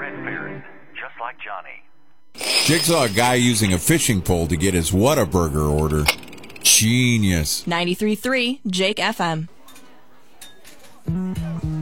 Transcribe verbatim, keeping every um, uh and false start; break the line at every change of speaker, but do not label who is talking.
red bears, just like Johnny.
Jake saw a guy using a fishing pole to get his Whataburger order. Genius.
ninety-three point three Jake F M.